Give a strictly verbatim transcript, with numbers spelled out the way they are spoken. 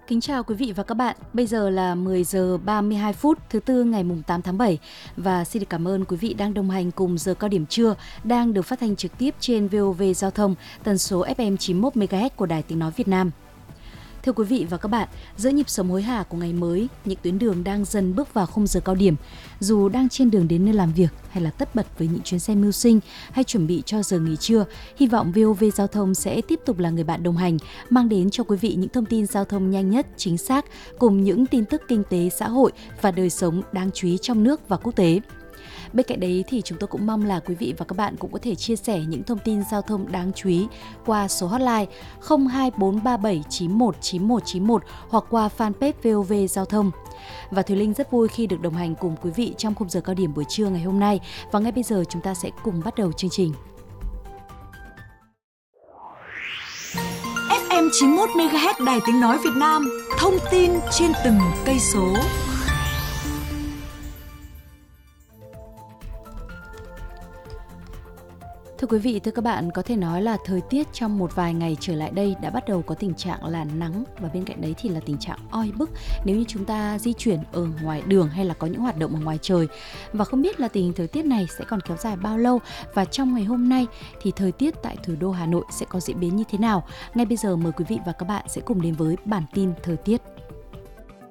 Kính chào quý vị và các bạn. Bây giờ là mười giờ ba mươi hai phút thứ tư ngày mùng tám tháng bảy và xin được cảm ơn quý vị đang đồng hành cùng giờ cao điểm trưa đang được phát thanh trực tiếp trên vê o vê Giao thông tần số ép em chín mươi mốt mê ga héc của Đài Tiếng nói Việt Nam. Thưa quý vị và các bạn, giữa nhịp sống hối hả của ngày mới, những tuyến đường đang dần bước vào khung giờ cao điểm. Dù đang trên đường đến nơi làm việc hay là tất bật với những chuyến xe mưu sinh hay chuẩn bị cho giờ nghỉ trưa, hy vọng vê o vê Giao thông sẽ tiếp tục là người bạn đồng hành, mang đến cho quý vị những thông tin giao thông nhanh nhất, chính xác, cùng những tin tức kinh tế, xã hội và đời sống đáng chú ý trong nước và quốc tế. Bên cạnh đấy thì chúng tôi cũng mong là quý vị và các bạn cũng có thể chia sẻ những thông tin giao thông đáng chú ý qua số hotline không hai bốn ba bảy chín một chín một chín một hoặc qua fanpage vê o vê Giao thông. Và Thùy Linh rất vui khi được đồng hành cùng quý vị trong khung giờ cao điểm buổi trưa ngày hôm nay. Và ngay bây giờ chúng ta sẽ cùng bắt đầu chương trình. ép em chín mươi mốt mê ga héc Đài Tiếng nói Việt Nam, thông tin trên từng cây số. Thưa quý vị, thưa các bạn, có thể nói là thời tiết trong một vài ngày trở lại đây đã bắt đầu có tình trạng là nắng và bên cạnh đấy thì là tình trạng oi bức nếu như chúng ta di chuyển ở ngoài đường hay là có những hoạt động ở ngoài trời. Và không biết là tình hình thời tiết này sẽ còn kéo dài bao lâu và trong ngày hôm nay thì thời tiết tại thủ đô Hà Nội sẽ có diễn biến như thế nào? Ngay bây giờ mời quý vị và các bạn sẽ cùng đến với bản tin thời tiết.